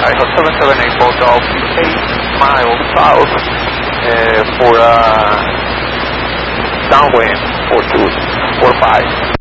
I have 778 Bulldog 8 miles south for downwind 4245.